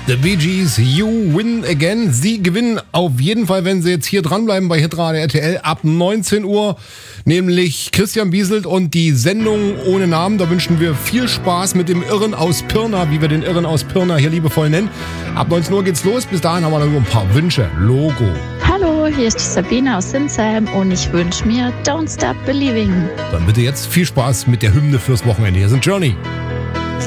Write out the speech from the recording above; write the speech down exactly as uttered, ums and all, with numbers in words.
The Bee Gees, You Win Again. Sie gewinnen auf jeden Fall, wenn Sie jetzt hier dranbleiben bei Hitradio R T L ab neunzehn Uhr, nämlich Christian Bieselt und die Sendung ohne Namen. Da wünschen wir viel Spaß mit dem Irren aus Pirna, wie wir den Irren aus Pirna hier liebevoll nennen. Ab neunzehn Uhr geht's los. Bis dahin haben wir noch ein paar Wünsche. Logo. Hallo, hier ist die Sabine aus Sinsheim und ich wünsche mir Don't Stop Believing. Dann bitte jetzt viel Spaß mit der Hymne fürs Wochenende. Hier sind Journey.